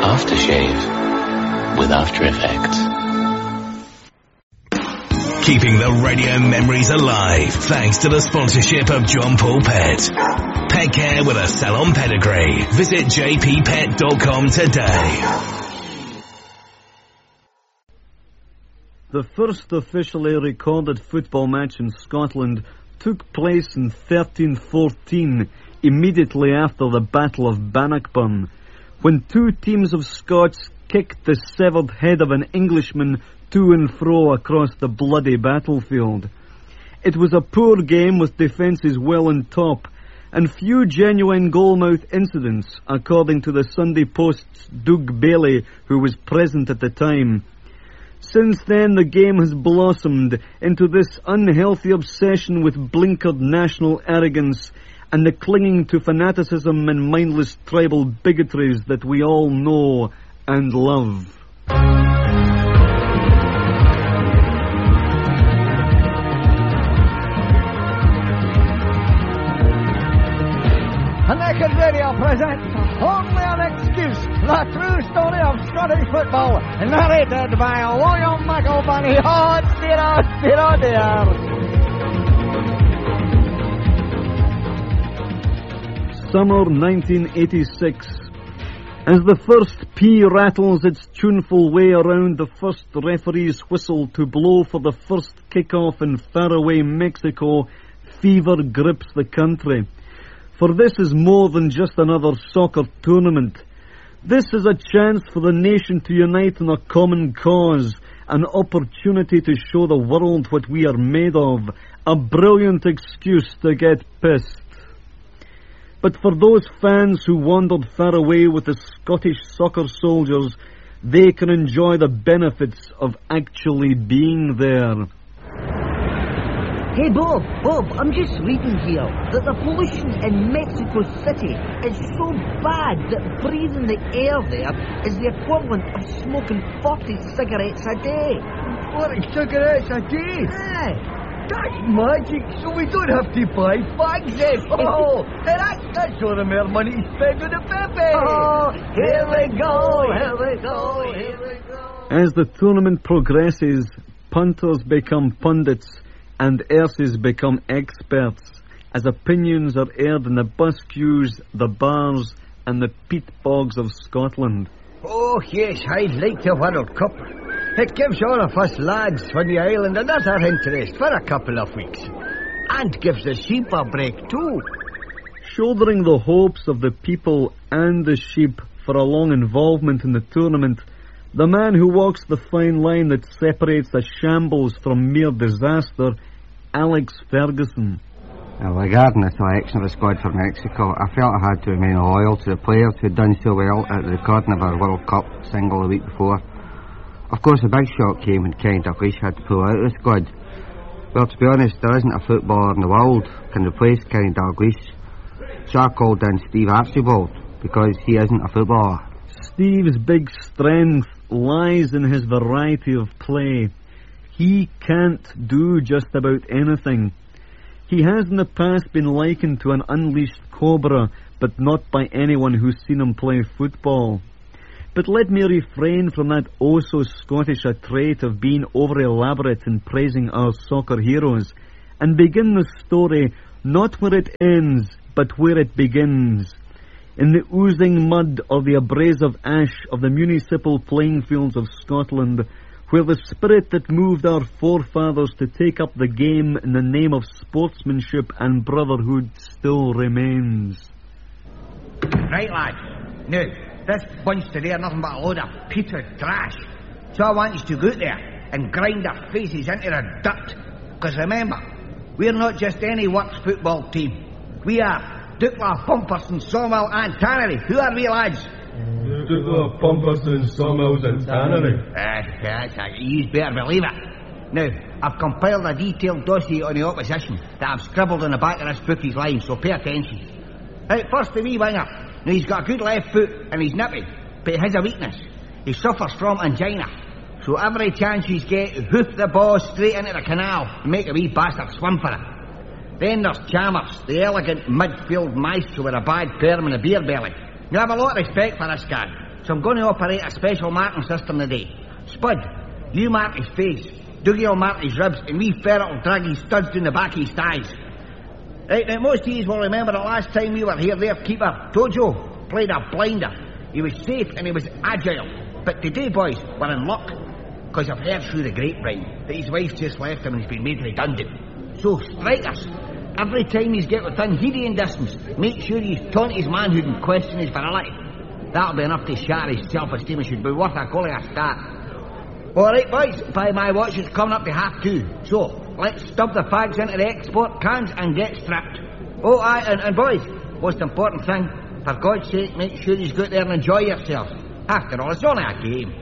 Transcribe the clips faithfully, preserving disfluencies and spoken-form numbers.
Aftershave with After Effects. Keeping the radio memories alive thanks to the sponsorship of John Paul Pet. Pet care with a salon pedigree. Visit j p pet dot com today. The first officially recorded football match in Scotland took place in thirteen fourteen, immediately after the Battle of Bannockburn, when two teams of Scots kicked the severed head of an Englishman to and fro across the bloody battlefield. It was a poor game with defences well on top, and few genuine goalmouth incidents, according to the Sunday Post's Doug Bailey, who was present at the time. Since then, the game has blossomed into this unhealthy obsession with blinkered national arrogance and the clinging to fanaticism and mindless tribal bigotries that we all know and love. And Naked Radio presents Only an Excuse, the true story of Scottish football, narrated by William McElvany. Oh dear, oh dear, oh dear. Summer nineteen eighty-six. As the first pea rattles its tuneful way around the first referee's whistle to blow for the first kick-off in faraway Mexico, fever grips the country. For this is more than just another soccer tournament. This is a chance for the nation to unite in a common cause, an opportunity to show the world what we are made of, a brilliant excuse to get pissed. But for those fans who wandered far away with the Scottish soccer soldiers, they can enjoy the benefits of actually being there. Hey Bob, Bob, I'm just reading here that the pollution in Mexico City is so bad that breathing the air there is the equivalent of smoking forty cigarettes a day. forty cigarettes a day? Aye. That's magic, so we don't have to buy fags then. Oh, and that's, that's all the more money to spend on the Pepe. Oh, here we go, here we go, here we go. As the tournament progresses, punters become pundits, and hearses become experts, as opinions are aired in the bus queues, the bars, and the peat bogs of Scotland. Oh, yes, I'd like the World Cup. It gives all of us lads from the island another interest for a couple of weeks. And gives the sheep a break too. Shouldering the hopes of the people and the sheep for a long involvement in the tournament, the man who walks the fine line that separates a shambles from mere disaster, Alex Ferguson. Well, regarding the selection of the squad for Mexico, I felt I had to remain loyal to the players who'd done so well at the recording of our World Cup single the week before. Of course, the big shock came when Kenny Dalglish had to pull out of the squad. Well, to be honest, there isn't a footballer in the world can replace Kenny Dalglish. So I called in Steve Archibald, because he isn't a footballer. Steve's big strength lies in his variety of play. He can't do just about anything. He has in the past been likened to an unleashed cobra, but not by anyone who's seen him play football. But let me refrain from that oh-so-Scottish a trait of being over-elaborate in praising our soccer heroes, and begin the story not where it ends, but where it begins. In the oozing mud or the abrasive ash of the municipal playing fields of Scotland, where the spirit that moved our forefathers to take up the game in the name of sportsmanship and brotherhood still remains. Right, lads. Now, this bunch today are nothing but a load of putrid trash. So I want you to go out there and grind our faces into the dirt. Because remember, we're not just any works football team. We are Dukla, Pumperson, Sawmill and Tannery. Who are we, lads? Dukla, Pumperson, Sawmills and Tannery. Uh, that's a, you better believe it. Now, I've compiled a detailed dossier on the opposition that I've scribbled on the back of this bookie's line, so pay attention. Right, first the wee winger. Now, he's got a good left foot and he's nippy, but he has a weakness. He suffers from angina. So every chance he's get, hoof the ball straight into the canal and make a wee bastard swim for it. Then there's Chalmers, the elegant midfield maestro with a bad perm and a beer belly. You have a lot of respect for this guy. so I'm going to operate a special marking system today. Spud, you mark his face, Dougie will mark his ribs, and wee Ferret will drag his studs down the back of his thighs. Right, now most of you will remember the last time we were here, their keeper, Tojo, played a blinder. He was safe and he was agile. But today, boys, we're in luck, because I've heard through the grapevine that his wife's just left him and he's been made redundant. So, strikers, every time he's get within hearing distance, make sure he's taunt his manhood and question his virility. That'll be enough to shatter his self-esteem and should be worth a goal of a start. All right, boys, by my watch it's coming up to half two. So, let's stub the fags into the export cans and get strapped. Oh, aye, and, and boys, most important thing, for God's sake, make sure you go out there and enjoy yourselves. After all, it's only a game.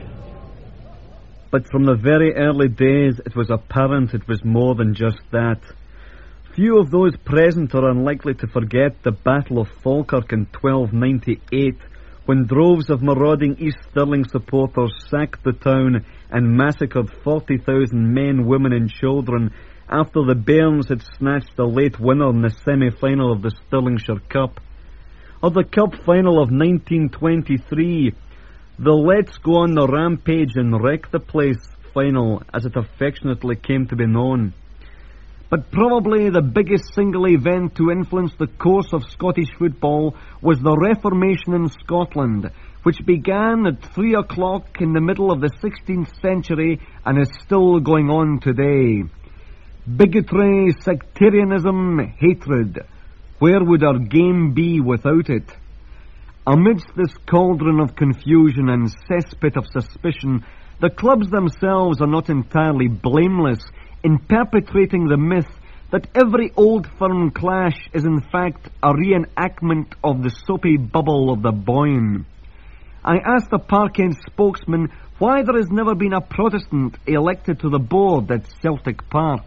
But from the very early days, it was apparent it was more than just that. Few of those present are unlikely to forget the Battle of Falkirk in twelve ninety-eight, when droves of marauding East Stirling supporters sacked the town and massacred forty thousand men, women and children after the Bairns had snatched the late winner in the semi-final of the Stirlingshire Cup. Or the Cup final of nineteen twenty-three, the Let's Go on the Rampage and Wreck the Place final, as it affectionately came to be known. But probably the biggest single event to influence the course of Scottish football was the Reformation in Scotland, which began at three o'clock in the middle of the sixteenth century and is still going on today. Bigotry, sectarianism, hatred. Where would our game be without it? Amidst this cauldron of confusion and cesspit of suspicion, the clubs themselves are not entirely blameless in perpetrating the myth that every old firm clash is in fact a reenactment of the soapy bubble of the Boyne. I asked the Parkhead spokesman why there has never been a Protestant elected to the board at Celtic Park.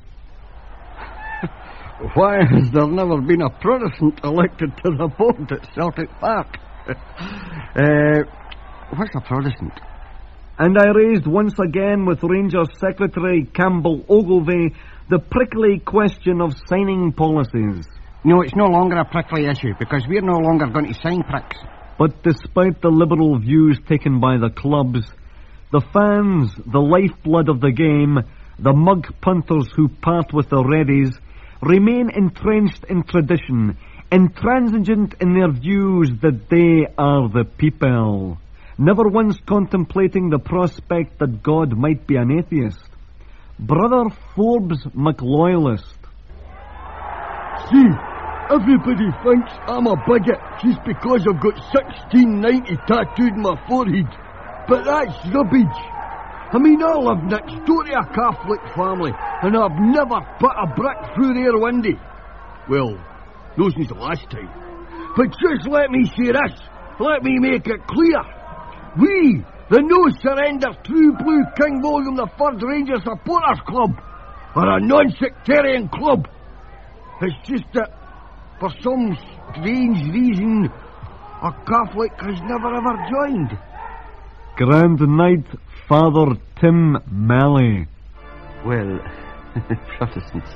Why has there never been a Protestant elected to the board at Celtic Park? uh, what's a Protestant? And I raised once again with Rangers Secretary Campbell Ogilvie the prickly question of signing policies. No, it's no longer a prickly issue, because we're no longer going to sign pricks. But despite the liberal views taken by the clubs, the fans, the lifeblood of the game, the mug punters who part with the Reddies, remain entrenched in tradition, intransigent in their views that they are the people, never once contemplating the prospect that God might be an atheist. Brother Forbes McLoyalist. See, everybody thinks I'm a bigot just because I've got sixteen ninety tattooed on my forehead, but that's rubbish. I mean, I live next door to a Catholic family, and I've never put a brick through their window. Well, those was the last time. But just let me say this, let me make it clear. We, the no-surrender True Blue King William the Third Ranger Supporters Club, are a non-sectarian club. It's just that, for some strange reason, a Catholic has never ever joined. Grand Knight Father Tim Malley. Well, Protestants,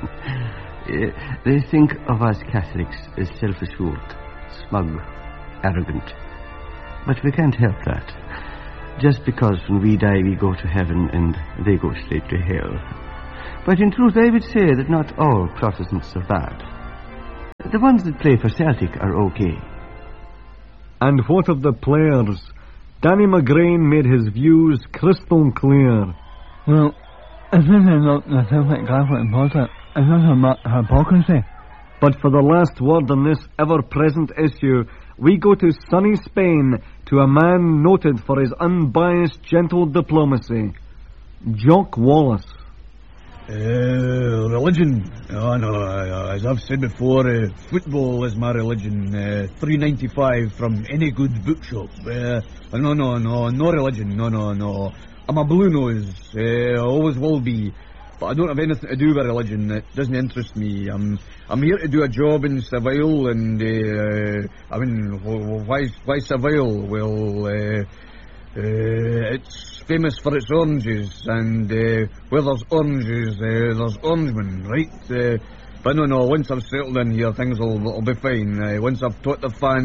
they think of us Catholics as self-assured, smug, arrogant. But we can't help that. Just because when we die we go to heaven and they go straight to hell. But in truth I would say that not all Protestants are bad. The ones that play for Celtic are okay. And what of the players? Danny McGrain made his views crystal clear. Well, if this is not the Celtic Catholic pulpit, is this about hypocrisy? But for the last word on this ever-present issue, we go to sunny Spain, to a man noted for his unbiased, gentle diplomacy, Jock Wallace. Uh, religion? Oh, no, uh, as I've said before, uh, football is my religion. Uh, three ninety-five from any good bookshop. Uh, no, no, no, no religion. No, no, no. I'm a blue nose. Uh, always will be. But I don't have anything to do with religion. It doesn't interest me. I'm I'm here to do a job in Seville, and uh, I mean, why why Seville? Well, uh, uh, it's famous for its oranges, and uh, where there's oranges, uh, there's orangemen, right? Uh, but no, no, once I've settled in here, things will, will be fine. Uh, once I've taught the fans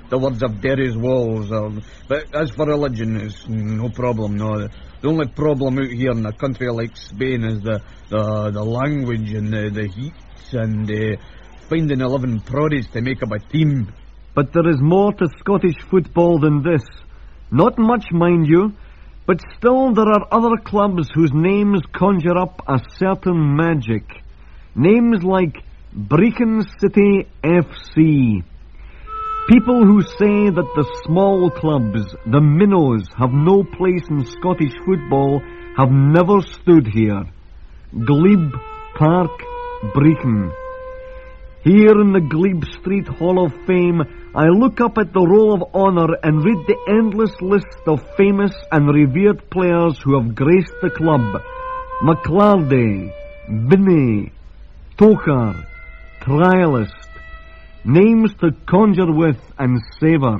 the words of Derry's Walls. Or, but as for religion, it's no problem, no. The only problem out here in a country like Spain is the the, the language and the, the heat and uh, finding eleven proddies to make up a team. But there is more to Scottish football than this. Not much, mind you, but still there are other clubs whose names conjure up a certain magic. Names like Brechin City F C. People who say that the small clubs, the minnows, have no place in Scottish football have never stood here. Glebe Park, Brechin. Here in the Glebe Street Hall of Fame, I look up at the Roll of Honour and read the endless list of famous and revered players who have graced the club. McClardy, Binney, Tochar, Trialist. Names to conjure with and savour.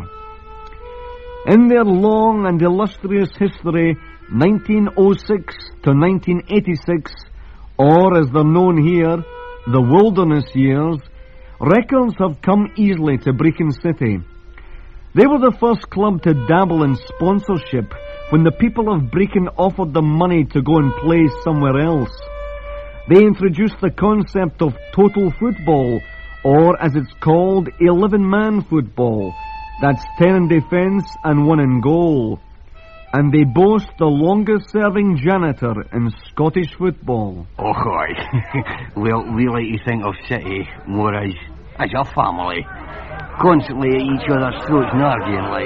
In their long and illustrious history, nineteen oh six to nineteen eighty-six, or as they're known here, the wilderness years, records have come easily to Brechin City. They were the first club to dabble in sponsorship when the people of Brechin offered them money to go and play somewhere else. They introduced the concept of total football, or as it's called, eleven-man football. That's ten in defence and one in goal. And they boast the longest-serving janitor in Scottish football. Oh, aye. Well, we like to think of City more as, as a family. Constantly at each other's throats and arguing like.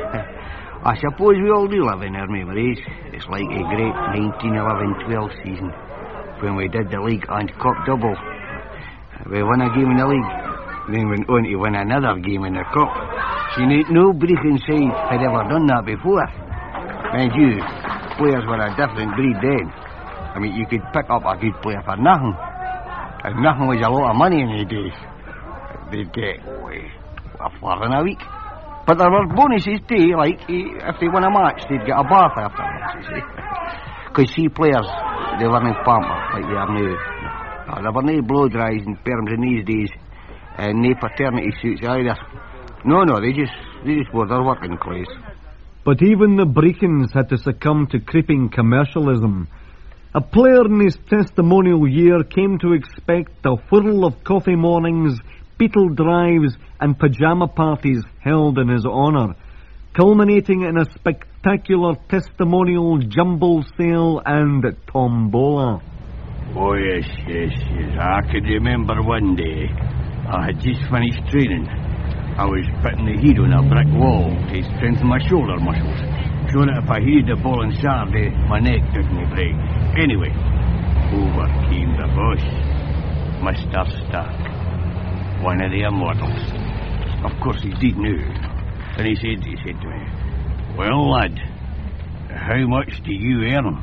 I suppose we all do live in our memories. It's like a great nineteen eleven twelve season when we did the league and cup double. We won a game in the league, then went on to win another game in the cup. See, no Brechin side had ever done that before. Mind you, players were a different breed then. I mean, you could pick up a good player for nothing. And nothing was a lot of money in the days. They'd get oh, a florin a week. But there were bonuses too, like if they won a match, they'd get a bath afterwards, you see. Because see, players, they weren't pampered like they are now. No, there were no blow dries and perms in these days, and no paternity suits either. No, no, they just, they just wore their working clothes. But even the Brechins had to succumb to creeping commercialism. A player in his testimonial year came to expect a whirl of coffee mornings, beetle drives and pyjama parties held in his honour, culminating in a spectacular testimonial jumble sale and tombola. Oh, yes, yes, yes. I can remember one day I had just finished training. I was putting the heat on a brick wall to strengthen my shoulder muscles, so that if I hit the ball on Saturday, my neck didn't break. Anyway, over came the boss, Mister Stark, one of the immortals. Of course, he's dead now. And he said, he said to me, "Well, lad, how much do you earn?"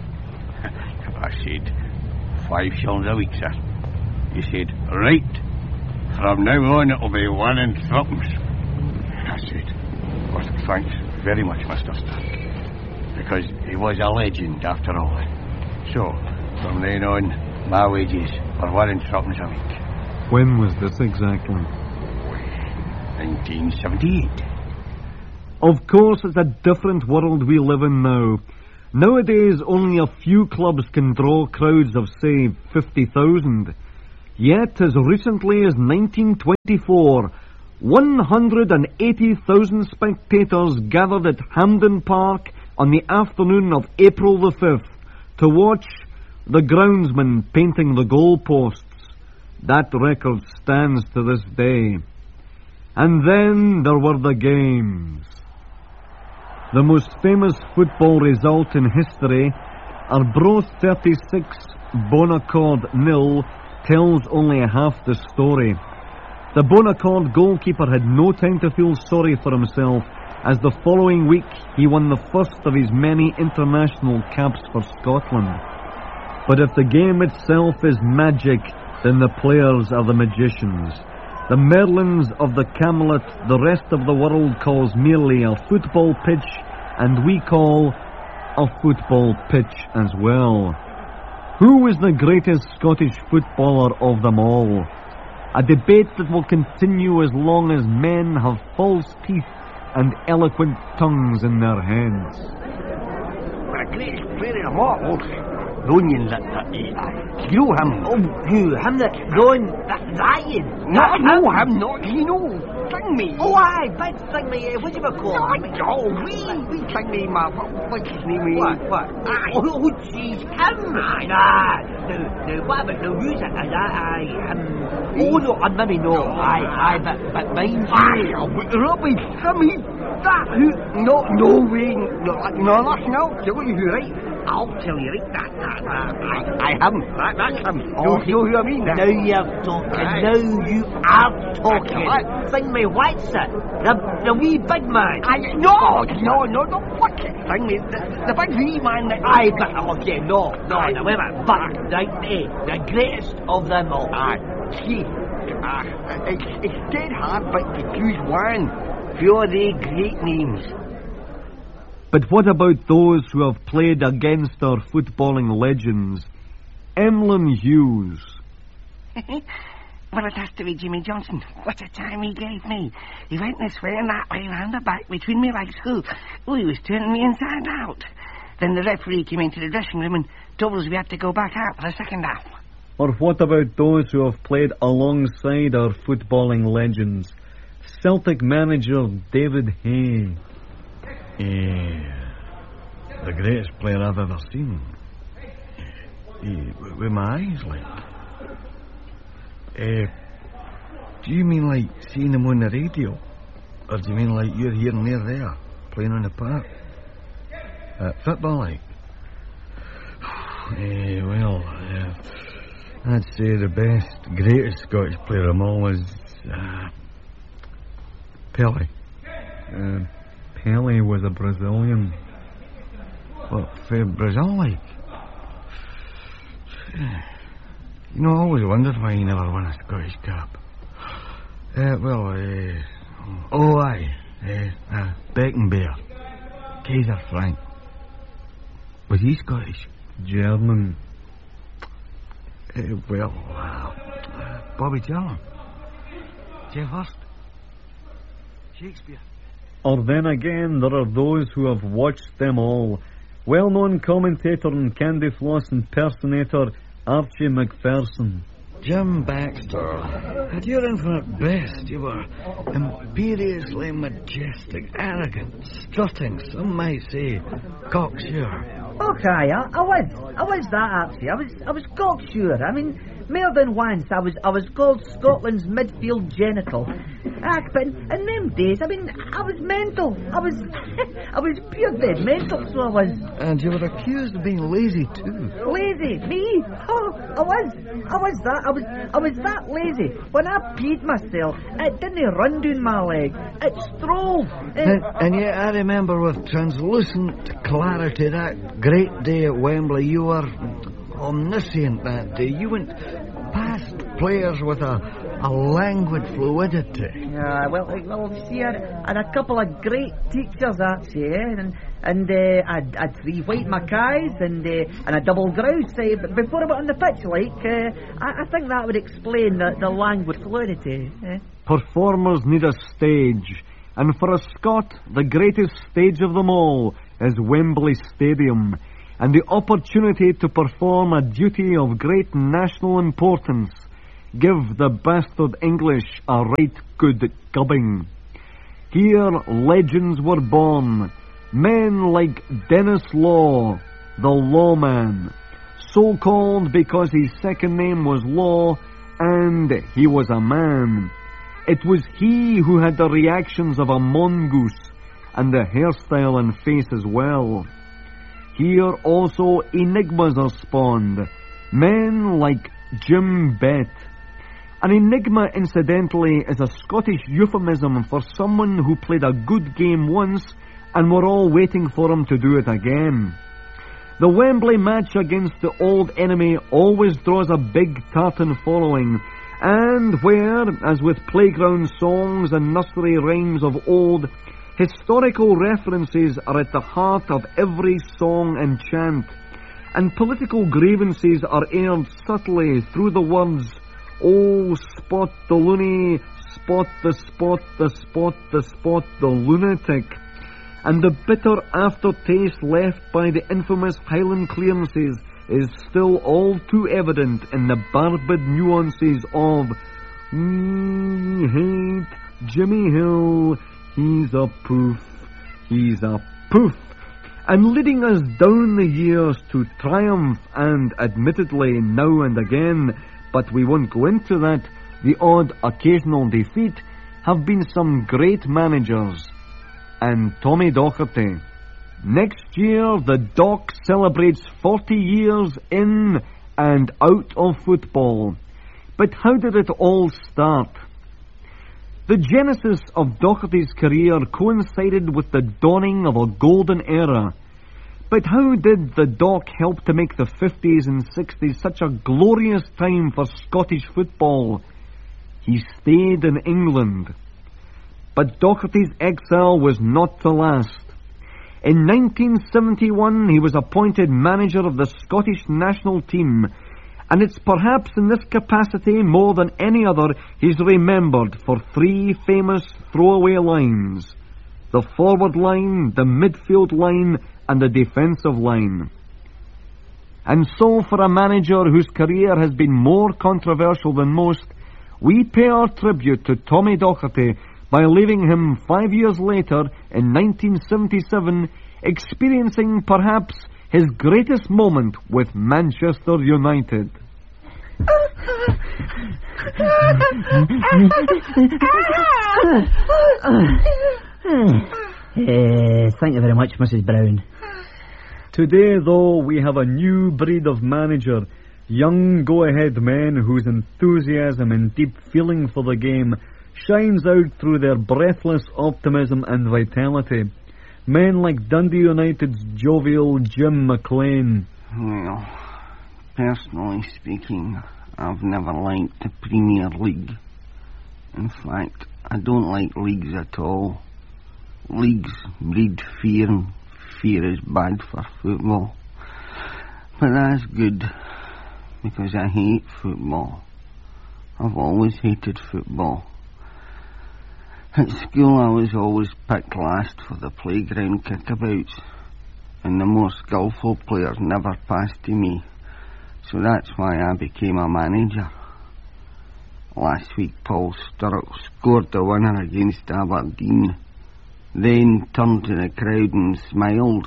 I said, Five shillings a week, sir. He said, "Right. From now on, it'll be one and threepence." I said, "Well, thanks very much, Mister Stark." Because he was a legend, after all. So, from then on, my wages were one and threepence a week. When was this exactly? nineteen seventy-eight. Of course, it's a different world we live in now. Nowadays, only a few clubs can draw crowds of, say, fifty thousand. Yet, as recently as nineteen twenty-four, one hundred eighty thousand spectators gathered at Hampden Park on the afternoon of April the fifth to watch the groundsman painting the goalposts. That record stands to this day. And then there were the games. The most famous football result in history, Arbroath thirty-six, Bonaccord nil, tells only half the story. The Bonaccord goalkeeper had no time to feel sorry for himself, as the following week he won the first of his many international caps for Scotland. But if the game itself is magic, then the players are the magicians. The Merlins of the Camelot the rest of the world calls merely a football pitch, and we call a football pitch as well. Who is the greatest Scottish footballer of them all? A debate that will continue as long as men have false teeth and eloquent tongues in their heads. We're a greatest player in the world. The onion that that aye. You know him. Oh, who? Him that going that dying? Not know him, not he know. Sing me. Oh, aye, big sing me. Uh, what do you call him? Oh, we we sing me, ma. What's his name? What? What? Aye. Oh, oh, jeez, him. Aye, nah. No, no. What about the music? Aye, aye. Um, oh no, uh, maybe no. Aye, aye, but but mind you. Aye, oh, but rubbish. Him, he that who? No, no way. No, no, that's no. Tell you who, right? I'll tell you, right? That, that, that. I, I haven't. That, that's him. Oh, you know who I mean? Now you're talking. Aye. Now you are talking. What? Sing me, what's it? The, the wee big man. I, no, no, no, no, what? Sing me, the, the big wee man that... Aye, but, okay, no, no, Aye. no, wait a minute. But, right, eh, the greatest of them all. Aye, see, ah, it's, it's dead hard, but to choose one. Few of the great names. But what about those who have played against our footballing legends? Emlyn Hughes. Well, it has to be Jimmy Johnson. What a time he gave me. He went this way and that way round the back between me legs. Oh, oh, he was turning me inside out. Then the referee came into the dressing room and told us we had to go back out for the second half. Or what about those who have played alongside our footballing legends? Celtic manager David Hay. Eh, the greatest player I've ever seen. Eh, with my eyes, like. Eh, do you mean like seeing him on the radio? Or do you mean like you're here and they're there, playing on the park? Uh, football, like? Eh, well, uh, I'd say the best, greatest Scottish player of them all was uh, Pelé. Uh, Pelé was a Brazilian. What, for Brazil, like? You know, I always wondered why he never won a Scottish Cup. Uh, well, uh, oh, aye, uh, uh, Beckenbauer, Kaiser Frank. Was he Scottish? German. Uh, well, uh, Bobby Charlton, Jeff Hurst, Shakespeare. Or then again, there are those who have watched them all. Well-known commentator and Candy Floss impersonator Archie Macpherson. Jim Baxter, at your infinite best, you were imperiously majestic, arrogant, strutting, some might say, cocksure. Okay, I, I was, I was that, Archie. I was, I was cocksure. I mean, more than once, I was, I was called Scotland's midfield genital. Ah, but in them days, I mean, I was mental. I was, I was pure dead mental, so I was. And you were accused of being lazy too. Lazy? Me? Oh, I was, I was that. I was, I was that lazy. When I peed myself, it didn't run down my leg. It strolled. It... And, and yet I remember with translucent clarity that great day at Wembley, you were omniscient that day. You went past players with a, a languid fluidity. Yeah, well, well, see, I had a couple of great teachers, Archie, eh? and and uh, I'd, I'd three white Mackays and uh, and a double grouse. Uh, but before I went on the pitch, like, uh, I, I think that would explain the, the languid fluidity. Eh? Performers need a stage, and for a Scot, the greatest stage of them all is Wembley Stadium, and the opportunity to perform a duty of great national importance give the bastard English a right good gubbing. Here legends were born, men like Denis Law, the Lawman, so called because his second name was Law and he was a man. It was he who had the reactions of a mongoose and the hairstyle and face as well. Here also enigmas are spawned, men like Jim Bett. An enigma, incidentally, is a Scottish euphemism for someone who played a good game once and we're all waiting for him to do it again. The Wembley match against the old enemy always draws a big tartan following, and where, as with playground songs and nursery rhymes of old, historical references are at the heart of every song and chant, and political grievances are aired subtly through the words, Oh, Spot the Loony, spot the spot, the spot, the spot, the lunatic. And the bitter aftertaste left by the infamous Highland clearances is still all too evident in the barbed nuances of "We hate Jimmy Hill, he's a poof, he's a poof," and leading us down the years to triumph and, admittedly, now and again, but we won't go into that, the odd occasional defeat, have been some great managers. And Tommy Docherty. Next year, the Dock celebrates forty years in and out of football. But how did it all start? The genesis of Docherty's career coincided with the dawning of a golden era. But how did the Dock help to make the fifties and sixties such a glorious time for Scottish football? He stayed in England. But Docherty's exile was not to last. In nineteen seventy-one, he was appointed manager of the Scottish national team, and it's perhaps in this capacity more than any other he's remembered for three famous throwaway lines: the forward line, the midfield line, and the defensive line. And so, for a manager whose career has been more controversial than most, we pay our tribute to Tommy Docherty by leaving him five years later, in nineteen seventy-seven, experiencing perhaps his greatest moment with Manchester United. Uh, thank you very much, Missus Brown. Today, though, we have a new breed of manager, young go-ahead men whose enthusiasm and deep feeling for the game shines out through their breathless optimism and vitality. Men like Dundee United's jovial Jim McLean. Well, personally speaking, I've never liked the Premier League. In fact, I don't like leagues at all. Leagues breed fear, and fear is bad for football. But that's good, because I hate football. I've always hated football. At school I was always picked last for the playground kickabouts, and the more skillful players never passed to me, so that's why I became a manager. Last week Paul Sturrock scored the winner against Aberdeen, then turned to the crowd and smiled,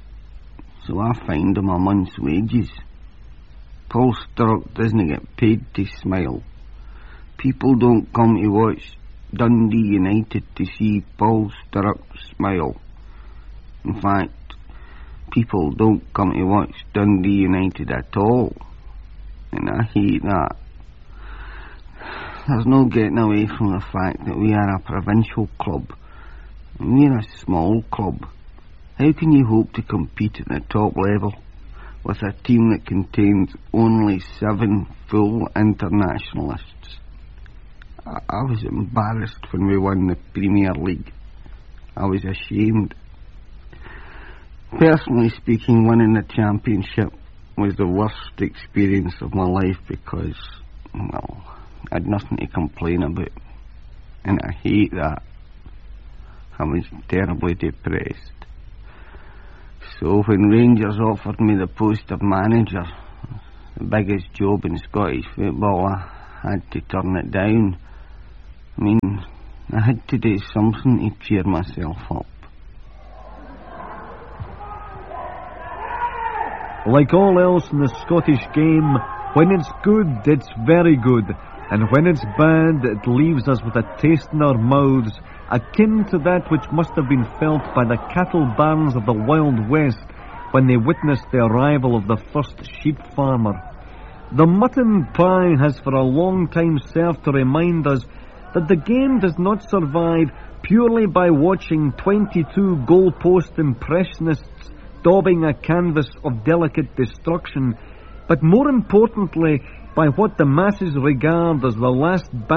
so I fined him a month's wages. Paul Sturrock doesn't get paid to smile. People don't come to watch Dundee United to see Paul Sturrock smile. In fact, people don't come to watch Dundee United at all, and I hate that. There's no getting away from the fact that we are a provincial club, and we're a small club. How can you hope to compete at the top level with a team that contains only seven full internationalists? I was embarrassed when we won the Premier League. I was ashamed. Personally speaking, winning the championship was the worst experience of my life because, well, I had nothing to complain about. And I hate that. I was terribly depressed. So when Rangers offered me the post of manager, the biggest job in Scottish football, I had to turn it down. I mean, I had to do something to cheer myself up. Like all else in the Scottish game, when it's good, it's very good, and when it's bad, it leaves us with a taste in our mouths, akin to that which must have been felt by the cattle barns of the Wild West when they witnessed the arrival of the first sheep farmer. The mutton pie has for a long time served to remind us that the game does not survive purely by watching twenty-two goalpost impressionists daubing a canvas of delicate destruction, but more importantly, by what the masses regard as the last